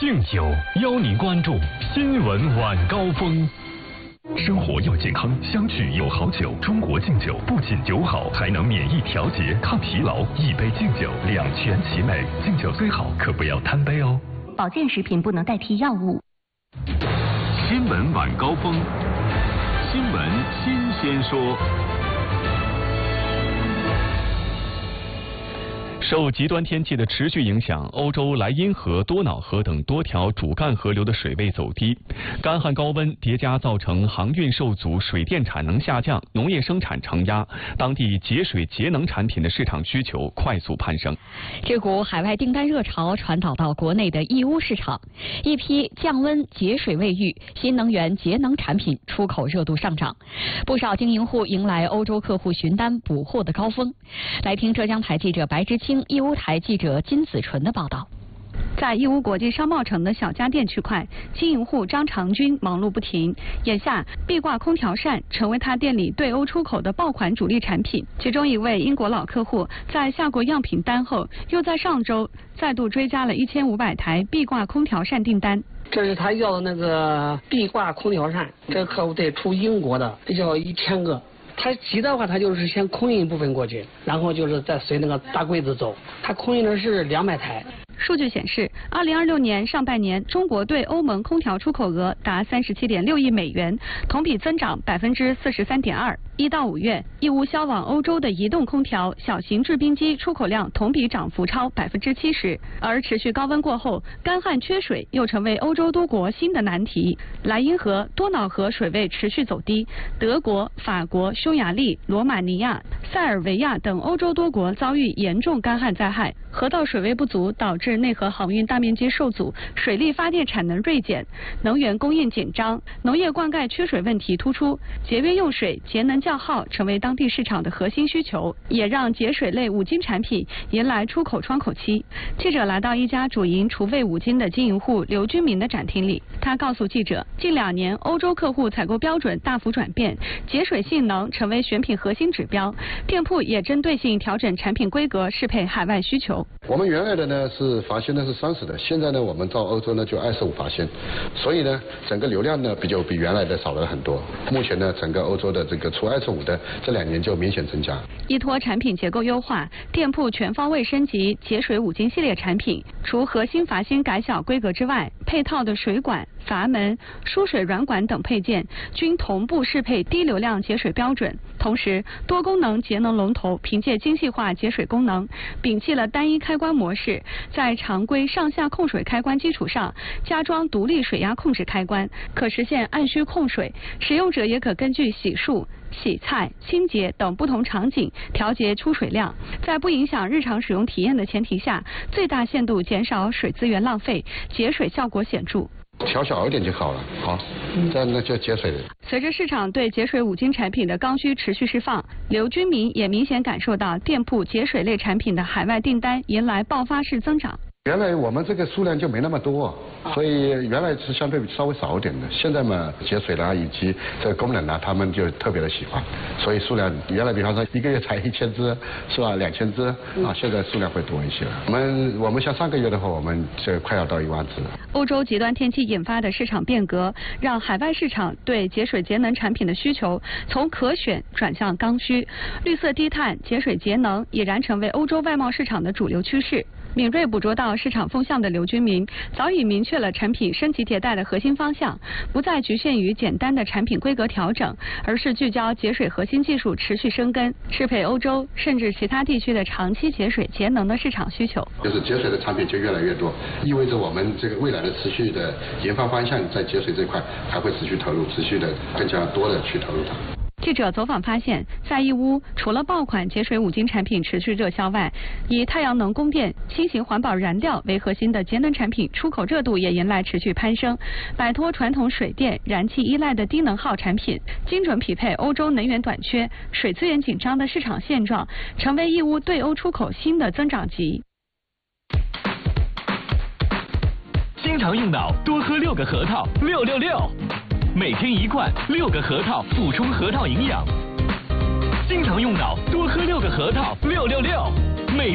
敬酒邀您关注新闻晚高峰。生活要健康，相聚有好酒。中国敬酒不仅酒好，还能免疫调节、抗疲劳。一杯敬酒，两全其美。敬酒最好，可不要贪杯哦。 保健食品不能代替药物。 新闻晚高峰，新闻新鲜说。受极端天气的持续影响，欧洲莱茵河、多瑙河等多条主干河流的水位走低，干旱高温叠加造成航运受阻、水电产能下降、农业生产承压，当地节水节能产品的市场需求快速攀升。 这股海外订单热潮传导到国内的义乌市场，一批降温节水卫浴、新能源节能产品出口热度上涨，不少经营户迎来欧洲客户询单补货的高峰。来听浙江台记者白之清、义乌台记者金子纯的报道。 在义乌国际商贸城的小家电区块，经营户张长军忙碌不停。眼下，壁挂空调扇成为他店里对欧出口的爆款主力产品。其中一位英国老客户在下过样品单后，又在上周再度追加了1500台壁挂空调扇订单。 这是他要的那个壁挂空调扇，这个客户得出英国的，得要1000个。他急的话，他就是先空运一部分过去，然后就是再随那个大柜子走。他空运的是200台。 数据显示，2026年上半年，中国对欧盟空调出口额达37.6亿美元，同比增长43.2%。1到5月，义乌销往欧洲的移动空调、小型制冰机出口量同比涨幅超70%。而持续高温过后，干旱缺水又成为欧洲多国新的难题。莱茵河、多瑙河水位持续走低，德国、法国、匈牙利、罗马尼亚、塞尔维亚等欧洲多国遭遇严重干旱灾害，河道水位不足导致内河航运大面积受阻，水力发电产能锐减，能源供应紧张，农业灌溉缺水问题突出，节约用水、节能叫号成为当地市场的核心需求，也让节水类五金产品迎来出口窗口期。记者来到一家主营厨卫五金的经营户刘军民的展厅里，他告诉记者，近2年欧洲客户采购标准大幅转变，节水性能成为选品核心指标，店铺也针对性调整产品规格，适配海外需求。 我们原来的呢是发芯呢是30的，现在呢我们到欧洲呢就25发芯，所以呢整个流量呢比原来的少了很多。目前呢整个欧洲的这个除25的这2年就明显增加。 依托产品结构优化，店铺全方位升级节水五金系列产品，除核心阀芯改小规格之外，配套的水管、阀门、输水软管等配件均同步适配低流量节水标准。同时，多功能节能龙头凭借精细化节水功能，摒弃了单一开关模式，在常规上下控水开关基础上加装独立水压控制开关，可实现按需控水。使用者也可根据洗漱、洗菜、清洁等不同场景调节出水量，在不影响日常使用体验的前提下，最大限度减少水资源浪费，节水效果显著。 调小一点就好了，好，这样呢就节水了。 随着市场对节水五金产品的刚需持续释放，刘军民也明显感受到店铺节水类产品的海外订单迎来爆发式增长。 原来我们这个数量就没那么多，所以原来是相对稍微少一点的。现在嘛，节水啦以及这个功能啦，他们就特别的喜欢，所以数量原来比方说1个月才1000只，是吧？2000只啊，现在数量会多一些了。我们像上个月的话，我们就快要到1万只了。 欧洲极端天气引发的市场变革，让海外市场对节水节能产品的需求从可选转向刚需，绿色低碳、节水节能已然成为欧洲外贸市场的主流趋势。敏锐捕捉到市场风向的刘军民，早已明确了产品升级迭代的核心方向，不再局限于简单的产品规格调整，而是聚焦节水核心技术持续生根，适配欧洲甚至其他地区的长期节水节能的市场需求。 就是节水的产品就越来越多，意味着我们这个未来的持续的研发方向在节水这块还会持续投入，持续的更加多的去投入它。 记者走访发现，在义乌，除了爆款节水五金产品持续热销外，以太阳能供电、新型环保燃料为核心的节能产品出口热度也迎来持续攀升。摆脱传统水电、燃气依赖的低能耗产品，精准匹配欧洲能源短缺、水资源紧张的市场现状，成为义乌对欧出口新的增长极。 经常用脑，多喝6个核桃，666。每天1罐，6个核桃，补充核桃营养。经常用脑，多喝6个核桃，666。